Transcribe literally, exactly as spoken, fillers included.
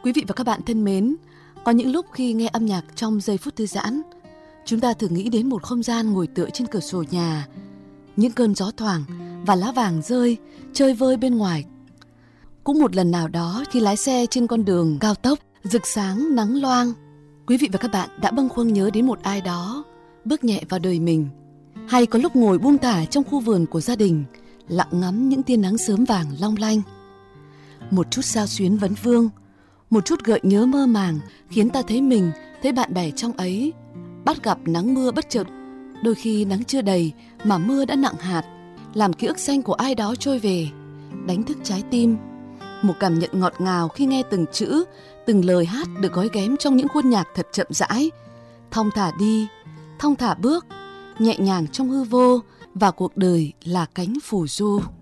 Quý vị và các bạn thân mến, có những lúc khi nghe âm nhạc trong giây phút thư giãn, chúng ta thường nghĩ đến một không gian ngồi tựa trên cửa sổ nhà, những cơn gió thoảng và lá vàng rơi, chơi vơi bên ngoài. Cũng một lần nào đó khi lái xe trên con đường cao tốc, rực sáng nắng loang, quý vị và các bạn đã bâng khuâng nhớ đến một ai đó bước nhẹ vào đời mình. Hay có lúc ngồi buông thả trong khu vườn của gia đình, lặng ngắm những tia nắng sớm vàng long lanh. Một chút xao xuyến vấn vương, một chút gợi nhớ mơ màng khiến ta thấy mình, thấy bạn bè trong ấy. Bắt gặp nắng mưa bất chợt, đôi khi nắng chưa đầy mà mưa đã nặng hạt, làm ký ức xanh của ai đó trôi về, đánh thức trái tim. Một cảm nhận ngọt ngào khi nghe từng chữ, từng lời hát được gói ghém trong những khuôn nhạc thật chậm rãi. Thong thả đi, thong thả bước, nhẹ nhàng trong hư vô, và cuộc đời là cánh phù du.